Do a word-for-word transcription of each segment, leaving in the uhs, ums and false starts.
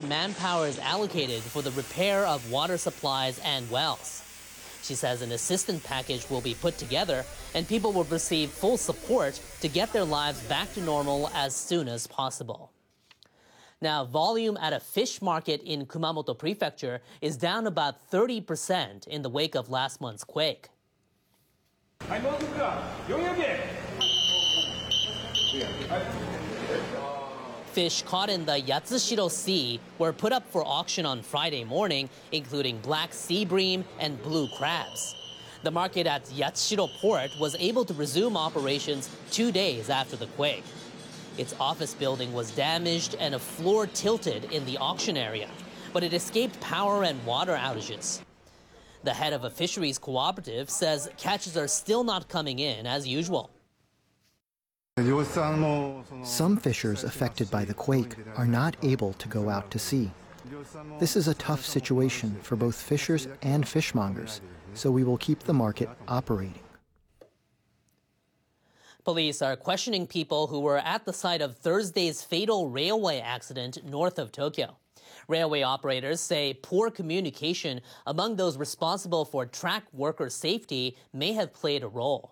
manpower is allocated for the repair of water supplies and wells. She says an assistance package will be put together and people will receive full support to get their lives back to normal as soon as possible. Now, volume at a fish market in Kumamoto Prefecture is down about thirty percent in the wake of last month's quake. Fish caught in the Yatsushiro Sea were put up for auction on Friday morning, including black sea bream and blue crabs. The market at Yatsushiro Port was able to resume operations two days after the quake. Its office building was damaged and a floor tilted in the auction area, but it escaped power and water outages. The head of a fisheries cooperative says catches are still not coming in as usual. Some fishers affected by the quake are not able to go out to sea. This is a tough situation for both fishers and fishmongers, so we will keep the market operating. Police are questioning people who were at the site of Thursday's fatal railway accident north of Tokyo. Railway operators say poor communication among those responsible for track worker safety may have played a role.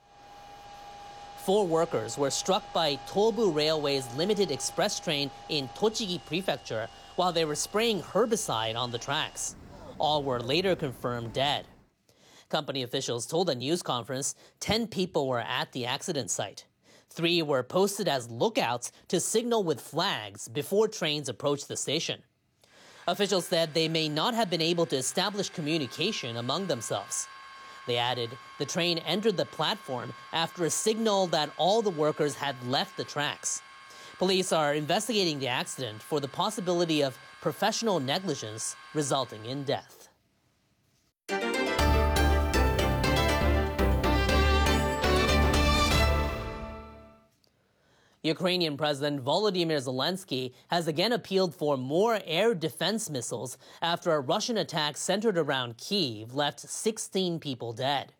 Four workers were struck by Tobu Railway's limited express train in Tochigi Prefecture while they were spraying herbicide on the tracks. All were later confirmed dead. Company officials told a news conference ten people were at the accident site. Three were posted as lookouts to signal with flags before trains approached the station. Officials said they may not have been able to establish communication among themselves. They added the train entered the platform after a signal that all the workers had left the tracks. Police are investigating the accident for the possibility of professional negligence resulting in death. Ukrainian President Volodymyr Zelensky has again appealed for more air defense missiles after a Russian attack centered around Kyiv left sixteen people dead.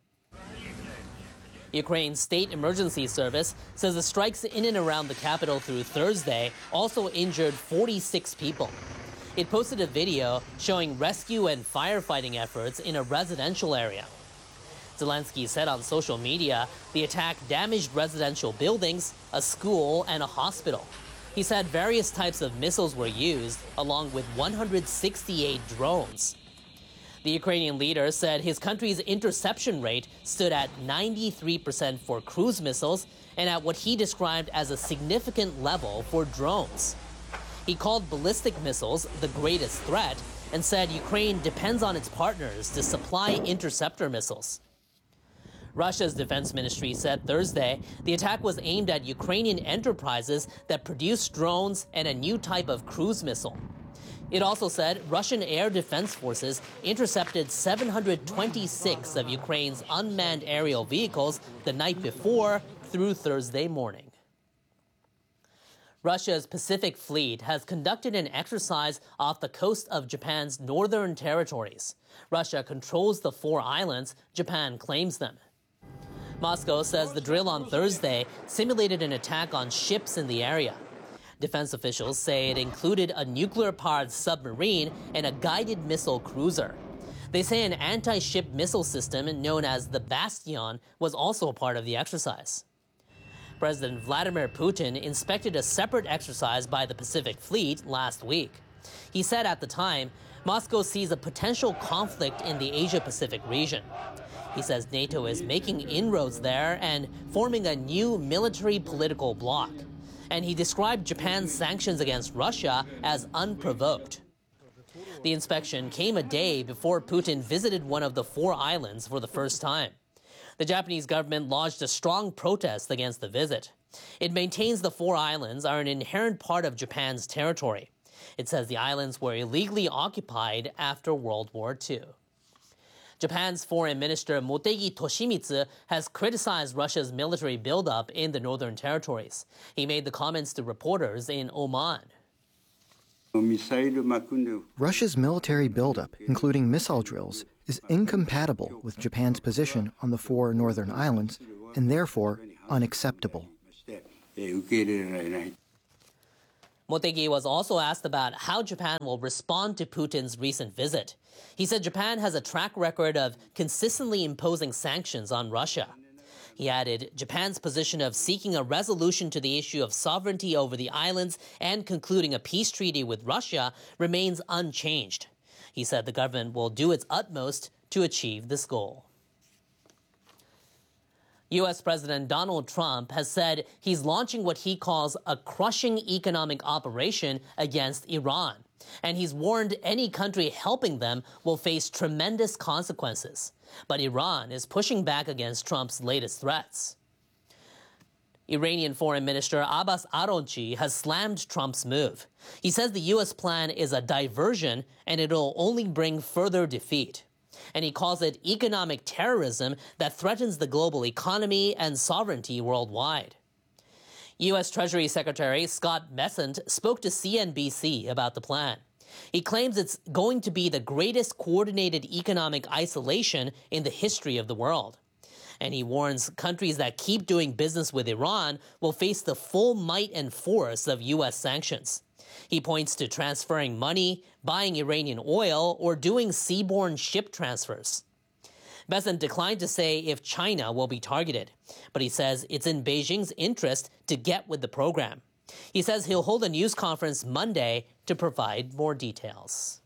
Ukraine's State Emergency Service says the strikes in and around the capital through Thursday also injured forty-six people. It posted a video showing rescue and firefighting efforts in a residential area. Zelensky said on social media the attack damaged residential buildings, a school, and a hospital. He said various types of missiles were used, along with one hundred sixty-eight drones. The Ukrainian leader said his country's interception rate stood at ninety-three percent for cruise missiles and at what he described as a significant level for drones. He called ballistic missiles the greatest threat and said Ukraine depends on its partners to supply interceptor missiles. Russia's defense ministry said Thursday the attack was aimed at Ukrainian enterprises that produce drones and a new type of cruise missile. It also said Russian air defense forces intercepted seven hundred twenty-six of Ukraine's unmanned aerial vehicles the night before through Thursday morning. Russia's Pacific Fleet has conducted an exercise off the coast of Japan's northern territories. Russia controls the four islands, Japan claims them. Moscow says the drill on Thursday simulated an attack on ships in the area. Defense officials say it included a nuclear-powered submarine and a guided missile cruiser. They say an anti-ship missile system known as the Bastion was also a part of the exercise. President Vladimir Putin inspected a separate exercise by the Pacific Fleet last week. He said at the time, Moscow sees a potential conflict in the Asia-Pacific region. He says NATO is making inroads there and forming a new military-political bloc. And he described Japan's sanctions against Russia as unprovoked. The inspection came a day before Putin visited one of the four islands for the first time. The Japanese government lodged a strong protest against the visit. It maintains the four islands are an inherent part of Japan's territory. It says the islands were illegally occupied after World War Two. Japan's Foreign Minister Motegi Toshimitsu has criticized Russia's military buildup in the Northern Territories. He made the comments to reporters in Oman. Russia's military buildup, including missile drills, is incompatible with Japan's position on the four northern islands and therefore unacceptable. Motegi was also asked about how Japan will respond to Putin's recent visit. He said Japan has a track record of consistently imposing sanctions on Russia. He added, Japan's position of seeking a resolution to the issue of sovereignty over the islands and concluding a peace treaty with Russia remains unchanged. He said the government will do its utmost to achieve this goal. U S President Donald Trump has said he's launching what he calls a crushing economic operation against Iran, and he's warned any country helping them will face tremendous consequences. But Iran is pushing back against Trump's latest threats. Iranian Foreign Minister Abbas Araghchi has slammed Trump's move. He says the U S plan is a diversion and it'll only bring further defeat. And he calls it economic terrorism that threatens the global economy and sovereignty worldwide. U S Treasury Secretary Scott Bessent spoke to C N B C about the plan. He claims it's going to be the greatest coordinated economic isolation in the history of the world. And he warns countries that keep doing business with Iran will face the full might and force of U S sanctions. He points to transferring money, buying Iranian oil, or doing seaborne ship transfers. Bessent declined to say if China will be targeted, but he says it's in Beijing's interest to get with the program. He says he'll hold a news conference Monday to provide more details.